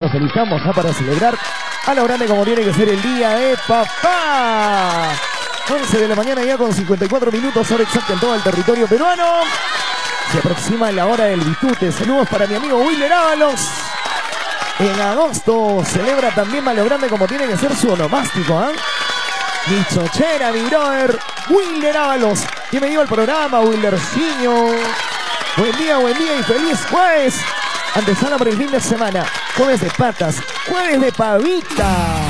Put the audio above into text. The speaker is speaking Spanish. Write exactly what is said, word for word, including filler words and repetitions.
los felicitamos, ¿ah? Para celebrar a lo grande como tiene que ser el día de papá. once de la mañana ya con cincuenta y cuatro minutos, hora exacta en todo el territorio peruano. Se aproxima la hora del bitute. Saludos para mi amigo Willer Ábalos. En agosto celebra también a lo grande como tiene que ser su onomástico, ¿ah? ¿eh? Mi chochera, mi brother, Willer Ábalos. Bienvenido al programa, Willerciño. Buen día, buen día y feliz jueves. Antesala por el fin de semana. Jueves de patas, jueves de pavita.